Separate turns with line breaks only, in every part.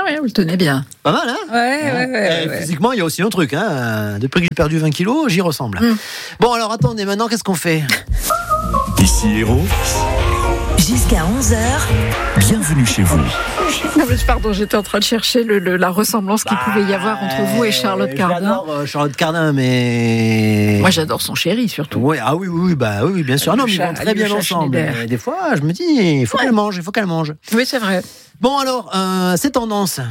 ouais, vous le tenez bien.
Pas mal, hein?
Ouais.
Physiquement, il y a aussi un truc, hein. Depuis que j'ai perdu 20 kilos, j'y ressemble. Bon, alors attendez, maintenant, qu'est-ce qu'on fait?
Ici Héros,
Jusqu'à 11h,
bienvenue chez vous.
Non, mais pardon, j'étais en train de chercher la ressemblance qu'il pouvait y avoir entre vous et Charlotte Cardin.
J'adore Charlotte Cardin, mais...
Moi, j'adore son chéri, surtout.
Oui, oui, bien sûr. Non, mais ils vont très bien ensemble. Mais des fois, je me dis, il faut qu'elle mange.
Oui, c'est vrai.
Bon, alors, c'est tendance.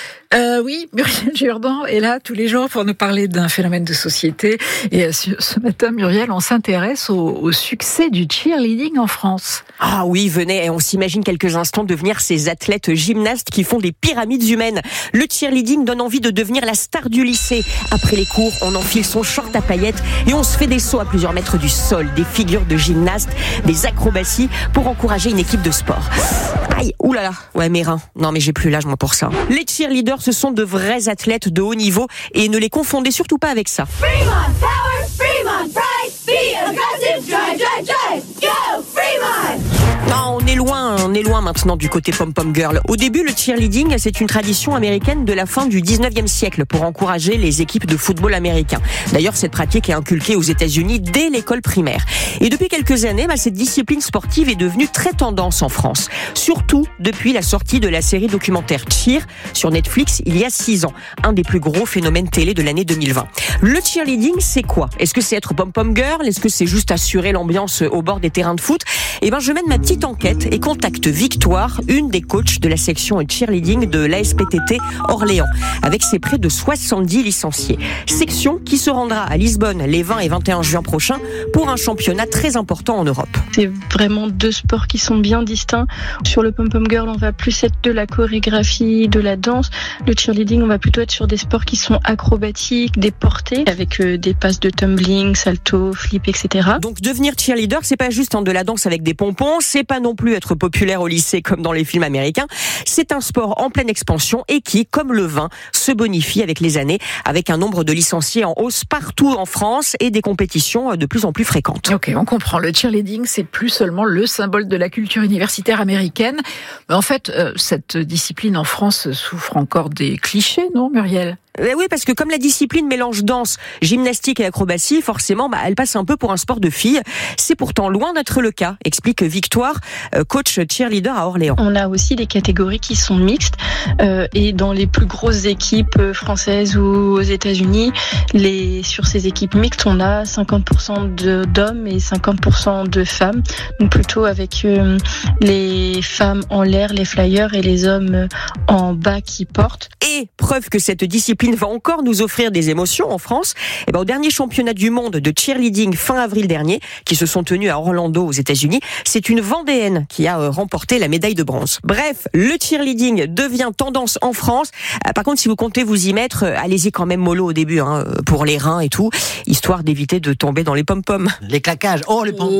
Oui, Muriel Jourdan est là tous les jours pour nous parler d'un phénomène de société. Et ce matin, Muriel, on s'intéresse au succès du cheerleading en France.
Ah oui, venez, on s'imagine quelques instants devenir ces athlètes gymnastes qui font des pyramides humaines. Le cheerleading donne envie de devenir la star du lycée. Après les cours, on enfile son short à paillettes et on se fait des sauts à plusieurs mètres du sol, des figures de gymnastes, des acrobaties pour encourager une équipe de sport. Aïe, oulala, ouais mes reins. Non mais j'ai plus l'âge moi pour ça. Les cheerleaders, ce sont de vrais athlètes de haut niveau et ne les confondez surtout pas avec ça.
Fremont Power, Fremont Pride, be aggressive, drive, go Fremont!
Non, on est loin maintenant du côté pom-pom girl. Au début, le cheerleading, c'est une tradition américaine de la fin du 19e siècle pour encourager les équipes de football américain. D'ailleurs, cette pratique est inculquée aux États-Unis dès l'école primaire. Et depuis quelques années, cette discipline sportive est devenue très tendance en France. Surtout depuis la sortie de la série documentaire Cheer sur Netflix il y a 6 ans. Un des plus gros phénomènes télé de l'année 2020. Le cheerleading, c'est quoi? Est-ce que c'est être pom-pom girl? Est-ce que c'est juste assurer l'ambiance au bord des terrains de foot? Eh ben, je mène ma petite enquête et contacte Victoire, une des coachs de la section cheerleading de l'ASPTT Orléans, avec ses près de 70 licenciés. Section qui se rendra à Lisbonne les 20 et 21 juin prochains pour un championnat très important en Europe.
C'est vraiment 2 sports qui sont bien distincts. Sur le pom-pom girl, on va plus être de la chorégraphie, de la danse. Le cheerleading, on va plutôt être sur des sports qui sont acrobatiques, des portées, avec des passes de tumbling, salto, flip, etc.
Donc devenir cheerleader, c'est pas juste de la danse avec des pompons, c'est pas non plus être populaire au lycée comme dans les films américains. C'est un sport en pleine expansion et qui, comme le vin, se bonifie avec les années, avec un nombre de licenciés en hausse partout en France et des compétitions de plus en plus fréquentes.
Ok, on comprend. Le cheerleading, c'est plus seulement le symbole de la culture universitaire américaine. Mais en fait, cette discipline en France souffre encore des clichés, non, Muriel ?
Oui, parce que comme la discipline mélange danse, gymnastique et acrobatie, forcément, elle passe un peu pour un sport de filles. C'est pourtant loin d'être le cas, explique Victoire, coach cheerleader à Orléans.
On a aussi des catégories qui sont mixtes et dans les plus grosses équipes françaises ou aux États-Unis, sur ces équipes mixtes, on a 50% d'hommes et 50% de femmes. Donc plutôt avec les femmes en l'air, les flyers, et les hommes en bas qui portent.
Et preuve que cette discipline va encore nous offrir des émotions en France, au dernier championnat du monde de cheerleading fin avril dernier, qui se sont tenus à Orlando aux États-Unis, c'est une Vendéenne qui a remporté la médaille de bronze. Bref, le cheerleading devient tendance en France. Par contre, si vous comptez vous y mettre, allez-y quand même mollo au début, pour les reins et tout, histoire d'éviter de tomber dans les pom-poms.
Les claquages, les pom-poms,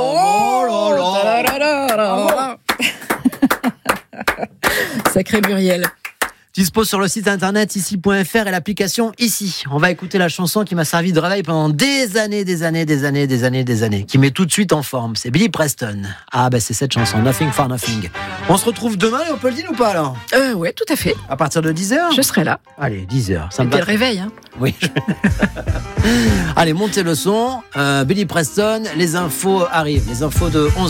oh là là.
Sacré Muriel.
Dispose sur le site internet ici.fr et l'application Ici. On va écouter la chanson qui m'a servi de réveil pendant des années, qui met tout de suite en forme. C'est Billy Preston. C'est cette chanson, Nothing for Nothing. On se retrouve demain et on peut le dire ou pas alors?
Ouais, tout à fait.
À partir de 10h?
Je serai là.
Allez, 10h. Ça me
va. Le réveil,
Oui. Allez, montez le son. Billy Preston, les infos arrivent. Les infos de 11h.